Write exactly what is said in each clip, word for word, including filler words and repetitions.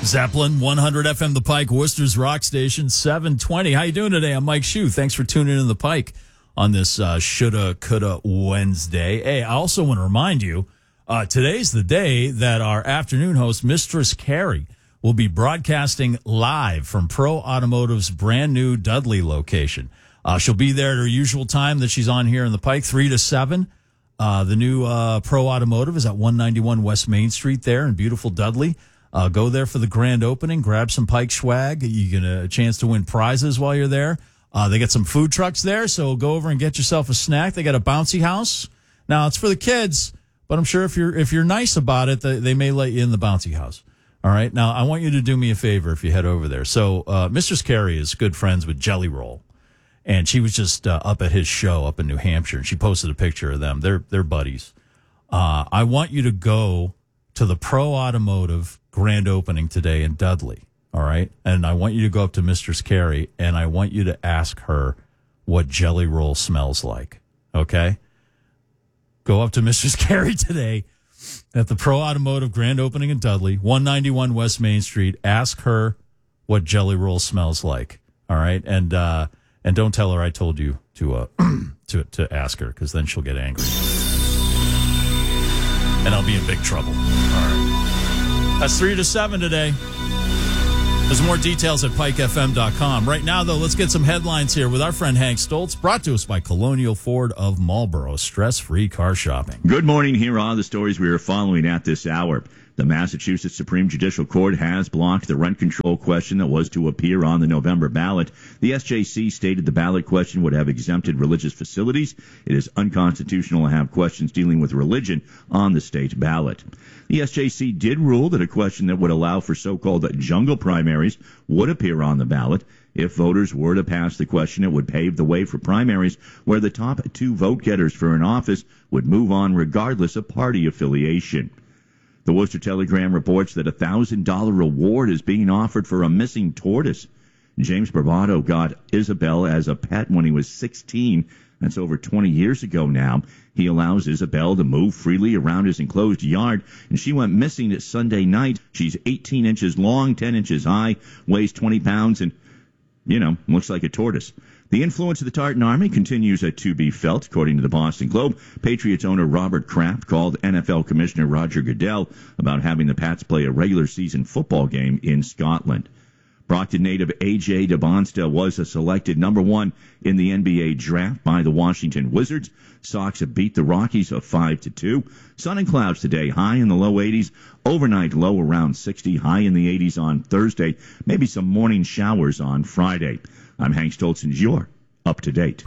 Zeppelin, one hundred F M The Pike, Worcester's Rock Station, seven twenty. How you doing today? I'm Mike Shue. Thanks for tuning in to The Pike on this uh, Shoulda, Coulda Wednesday. Hey, I also want to remind you, uh, today's the day that our afternoon host, Mistress Carrie, will be broadcasting live from Pro Automotive's brand new Dudley location. Uh, she'll be there at her usual time that she's on here in The Pike, three to seven. Uh, the new uh, Pro Automotive is at one ninety-one West Main Street there in beautiful Dudley. Uh, go there for the grand opening, grab some Pike swag. You get a chance to win prizes while you're there. Uh, they got some food trucks there, so go over and get yourself a snack. They got a bouncy house. Now, it's for the kids, but I'm sure if you're if you're nice about it, they, they may let you in the bouncy house. All right? Now, I want you to do me a favor if you head over there. So, uh, Mistress Carrie is good friends with Jelly Roll, and she was just uh, up at his show up in New Hampshire, and she posted a picture of them. They're, they're buddies. Uh, I want you to go to the Pro Automotive grand opening today in Dudley, all right? And I want you to go up to Mistress Carrie, and I want you to ask her what Jelly Roll smells like, okay? Go up to Mistress Carrie today at the Pro Automotive grand opening in Dudley, one ninety-one West Main Street. Ask her what Jelly Roll smells like, all right? And uh, and don't tell her I told you to uh, to to ask her, because then she'll get angry. And I'll be in big trouble. All right. That's three to seven today. There's more details at pike f m dot com. Right now, though, let's get some headlines here with our friend Hank Stoltz, brought to us by Colonial Ford of Marlboro. Stress-free car shopping. Good morning. Here are the stories we are following at this hour. The Massachusetts Supreme Judicial Court has blocked the rent control question that was to appear on the November ballot. The S J C stated the ballot question would have exempted religious facilities. It is unconstitutional to have questions dealing with religion on the state ballot. The S J C did rule that a question that would allow for so-called jungle primaries would appear on the ballot. If voters were to pass the question, it would pave the way for primaries where the top two vote-getters for an office would move on regardless of party affiliation. The Worcester Telegram reports that a one thousand dollars reward is being offered for a missing tortoise. James Bravado got Isabel as a pet when he was sixteen. That's over twenty years ago now. He allows Isabel to move freely around his enclosed yard, and she went missing at Sunday night. She's eighteen inches long, ten inches high, weighs twenty pounds, and, you know, looks like a tortoise. The influence of the Tartan Army continues to be felt, according to the Boston Globe. Patriots owner Robert Kraft called N F L Commissioner Roger Goodell about having the Pats play a regular season football game in Scotland. Brockton native A J DeBonsta was a selected number one in the N B A draft by the Washington Wizards. Sox have beat the Rockies of five to two. Sun and clouds today, high in the low eighties. Overnight low around sixty, high in the eighties on Thursday. Maybe some morning showers on Friday. I'm Hank Stoltz, and you're up to date.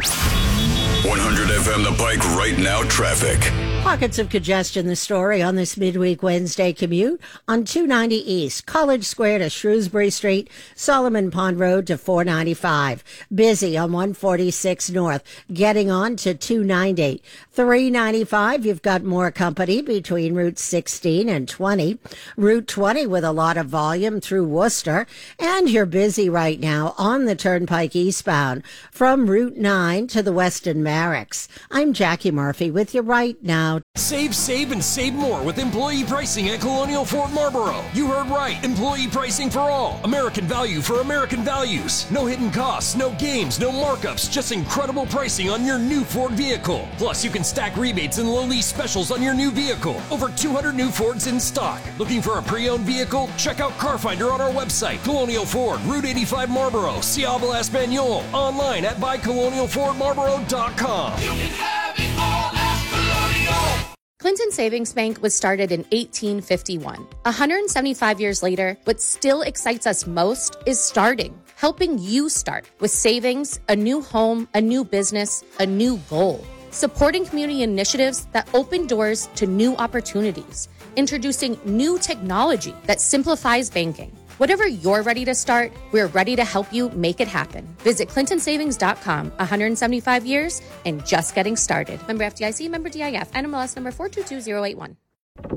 one hundred F M The Pike right now traffic. Pockets of congestion, the story on this midweek Wednesday commute on two ninety East, College Square to Shrewsbury Street, Solomon Pond Road to four ninety-five. Busy on one forty-six North, getting on to two ninety. three ninety-five, you've got more company between Route sixteen and twenty. Route twenty with a lot of volume through Worcester. And you're busy right now on the Turnpike eastbound from Route nine to the Weston Barracks. I'm Jackie Murphy with you right now. Save, save, and save more with employee pricing at Colonial Ford Marlboro. You heard right. Employee pricing for all. American value for American values. No hidden costs, no games, no markups, just incredible pricing on your new Ford vehicle. Plus, you can stack rebates and low lease specials on your new vehicle. Over two hundred new Fords in stock. Looking for a pre-owned vehicle? Check out Car Finder on our website. Colonial Ford, Route eighty-five Marlboro, Ciable Español. Online at buy colonial ford marlboro dot com. You can have it all at Colonial. Clinton Savings Bank was started in eighteen fifty-one. one hundred seventy-five years later, what still excites us most is starting, helping you start with savings, a new home, a new business, a new goal. Supporting community initiatives that open doors to new opportunities, introducing new technology that simplifies banking. Whatever you're ready to start, we're ready to help you make it happen. Visit clinton savings dot com. one hundred seventy-five years and just getting started. Member F D I C, member D I F, N M L S number four two two zero eight one.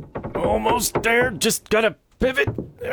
Almost there. Just gotta pivot.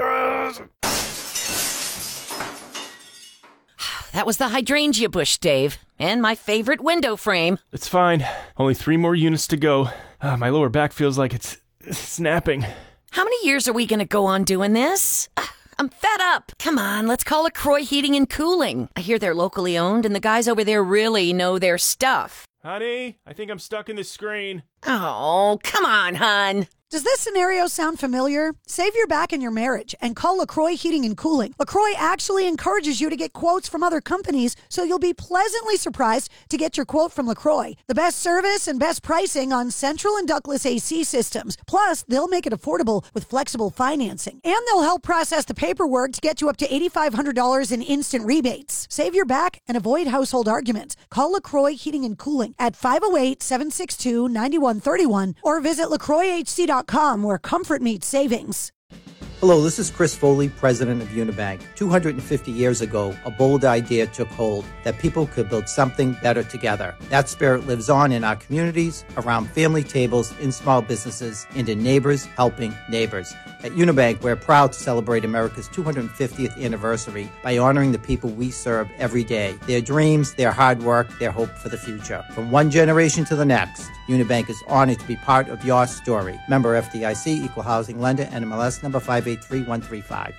That was the hydrangea bush, Dave. And my favorite window frame. It's fine. Only three more units to go. Uh, my lower back feels like it's, it's snapping. How many years are we going to go on doing this? I'm fed up. Come on, let's call LaCroix Heating and Cooling. I hear they're locally owned, and the guys over there really know their stuff. Honey, I think I'm stuck in the screen. Oh, come on, hon. Does this scenario sound familiar? Save your back in your marriage and call LaCroix Heating and Cooling. LaCroix actually encourages you to get quotes from other companies, so you'll be pleasantly surprised to get your quote from LaCroix. The best service and best pricing on central and ductless A C systems. Plus, they'll make it affordable with flexible financing. And they'll help process the paperwork to get you up to eight thousand five hundred dollars in instant rebates. Save your back and avoid household arguments. Call LaCroix Heating and Cooling at five oh eight, seven six two, nine one three one or visit lacroix h c dot com where comfort meets savings. Hello, this is Chris Foley, president of Unibank. two hundred fifty years ago, a bold idea took hold that people could build something better together. That spirit lives on in our communities, around family tables, in small businesses, and in neighbors helping neighbors. At Unibank, we're proud to celebrate America's two hundred fiftieth anniversary by honoring the people we serve every day, their dreams, their hard work, their hope for the future. From one generation to the next, Unibank is honored to be part of your story. Member F D I C, Equal Housing Lender, N M L S number five eight three one three five.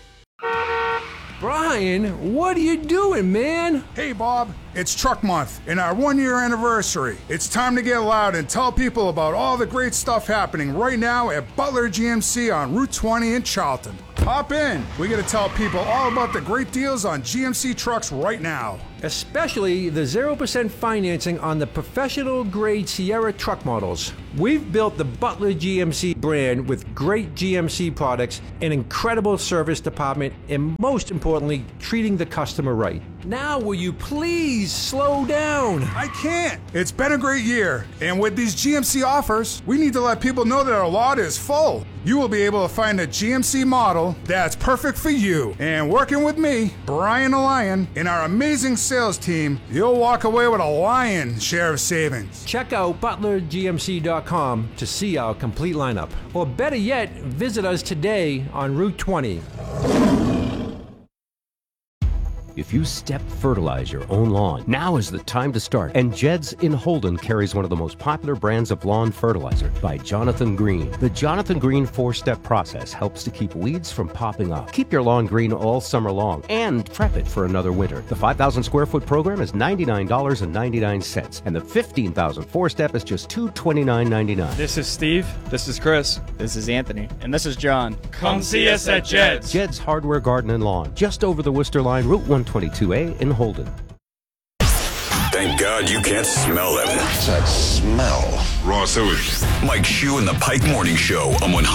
Brian, what are you doing, man? Hey, Bob. It's Truck Month and our one-year anniversary. It's time to get loud and tell people about all the great stuff happening right now at Butler G M C on Route twenty in Charlton. Hop in. We got to tell people all about the great deals on G M C trucks right now. Especially the zero percent financing on the professional-grade Sierra truck models. We've built the Butler G M C brand with great G M C products, an incredible service department, and most importantly, treating the customer right. Now will you please slow down? I can't. It's been a great year, and with these G M C offers, we need to let people know that our lot is full. You will be able to find a G M C model that's perfect for you. And working with me, Brian the Lion, and our amazing sales team, you'll walk away with a lion's share of savings. Check out butler g m c dot com to see our complete lineup. Or better yet, visit us today on Route twenty. If you step fertilize your own lawn, now is the time to start. And Jed's in Holden carries one of the most popular brands of lawn fertilizer by Jonathan Green. The Jonathan Green four-step process helps to keep weeds from popping up. Keep your lawn green all summer long and prep it for another winter. The five thousand square foot program is ninety-nine dollars and ninety-nine cents, and the fifteen thousand four-step is just two hundred twenty-nine ninety-nine. This is Steve. This is Chris. This is Anthony. And this is John. Come see us at Jed's. Jed's Hardware, Garden and Lawn, just over the Worcester Line, Route one twenty-two A in Holden. Thank God you can't smell them. What's that smell? Raw sewage. Mike Shue and the Pike Morning Show on one hundred.